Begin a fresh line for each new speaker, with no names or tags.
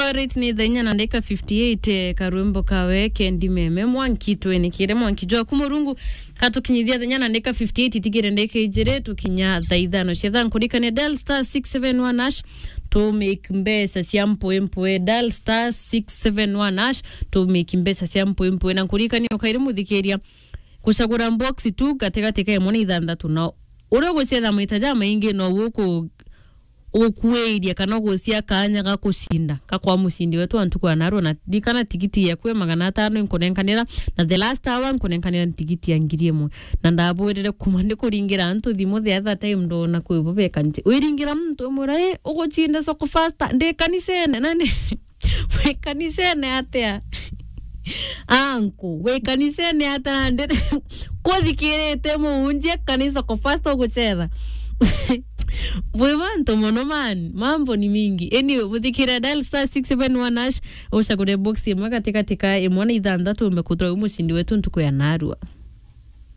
rate ni dhenya na ndeka 58 karumbo kawe kendi meme mwankitwe ni kire mwankijwa kumurungu katukinyithia dhenya na ndeka 58 tigire ndeka ijire tukinya thaithano chethan kurikane dial star 671 hash to make mbesa siampo empwe dial star 671 hash to make mbesa siampo empwe na kurikane ukaire muthikeria kushagura box tu katika emone ithandatu na urogo chetha mwitaja maingi no guku ukueria kana gucia kanya ga kushinda kakwa mushindi wetu antukwa naro na dikana tikiti ya kwe 500 nkonenkanira na the last hour nkonenkanira tikiti ya ngiriemo na ndabwerere kumande kuringira antu thimo the other time ndo na kwibobeka nje wiringira mtu murae uguchinda so kufasta nde kanisene nani we kanisene atia anko we kanisene ata nde kodhikirete mu unje kanisa kufasta uguchera Wewanto monoman mambo ni mingi anyway muthikira dial star 671 hash ushagure box imwe katika emwana ithandatu umekutoa umushindi wetu ntuko ya narua.